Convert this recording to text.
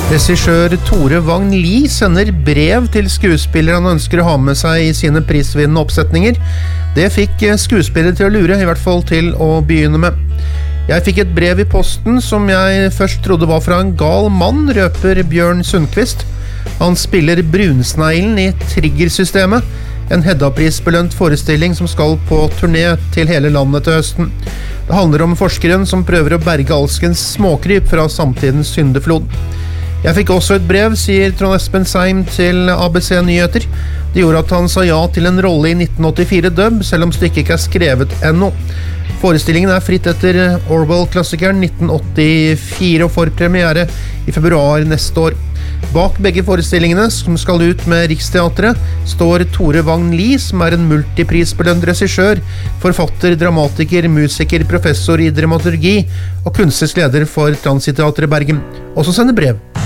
Regissør Tore Vagn Lie sender brev til skuespillere han ønsker å ha med seg i sine prisvinnende oppsetninger. Det fikk skuespillere til å lure, i hvert fall til å begynne med. Jeg fikk et brev i posten som jeg først trodde var fra en gal mann, røper Bjørn Sundqvist. Han spiller Brunsneglen i Triggersystemet, en Hedda-prisbelønt forestilling som skal på turné til hele landet til høsten. Det handler om forskeren som prøver å berge alskens småkryp fra samtidens syndeflod. Jeg fikk også et brev, sier Trond Espen Seim til ABC Nyheter. Det gjorde at han sa ja til en rolle i 1984 dub, selv om stykket ikke er skrevet ennå. Forestillingen er fritt etter Orwell-klassikeren 1984 og får premiere i februar neste år. Bak begge forestillingene, som skal ut med Riksteatret, står Tore Vagn Lie, som er en multiprisbelønt regissør, forfatter, dramatiker, musiker, professor i dramaturgi og kunstnerisk leder for Transiteatret Bergen. Også sender brev.